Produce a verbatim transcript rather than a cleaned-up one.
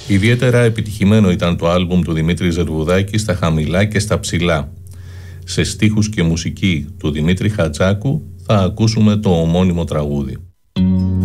Ιδιαίτερα επιτυχημένο ήταν το άλμπουμ του Δημήτρη Ζερβουδάκη «Στα χαμηλά και στα ψηλά». Σε στίχους και μουσική του Δημήτρη Χατζάκου θα ακούσουμε το ομώνυμο τραγούδι.